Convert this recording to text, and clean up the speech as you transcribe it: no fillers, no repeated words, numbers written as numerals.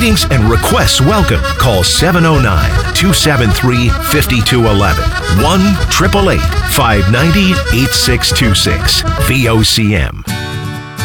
Meetings and requests welcome. Call 709-273-5211. 1-888-590-8626. VOCM.